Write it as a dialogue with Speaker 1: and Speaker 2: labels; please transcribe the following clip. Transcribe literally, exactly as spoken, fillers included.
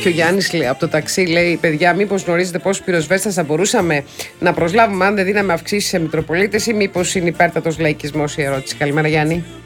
Speaker 1: Και ο Γιάννης από το ταξί λέει: παιδιά, μήπως γνωρίζετε πόσους πυροσβέστες θα μπορούσαμε να προσλάβουμε αν δεν δίναμε αυξήσεις σε Μητροπολίτες, ή μήπως είναι υπέρτατος λαϊκισμός η ερώτηση? Καλημέρα, Γιάννη.